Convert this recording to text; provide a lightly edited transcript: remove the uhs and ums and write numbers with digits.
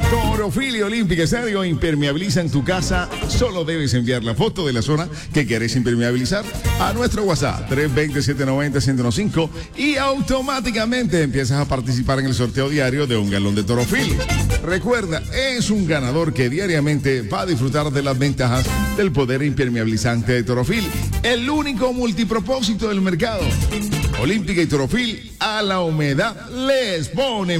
Torofilia Olímpica Estadio impermeabiliza en tu casa. Solo debes enviar la foto de la zona que quieres impermeabilizar a nuestro WhatsApp 320-790-1015 y automáticamente empiezas a participar en el sorteo diario de un galón de Torofil. Recuerda, es un ganador que diariamente va a disfrutar de las ventajas del poder impermeabilizante de Torofil, el único multipropósito del mercado. Olímpica y Torofil, a la humedad les ponen